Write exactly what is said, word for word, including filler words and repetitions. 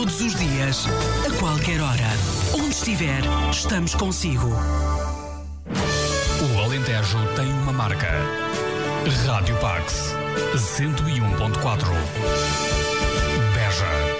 Todos os dias, a qualquer hora. Onde estiver, estamos consigo. O Alentejo tem uma marca. Rádio Pax. cento e um ponto quatro. Beja.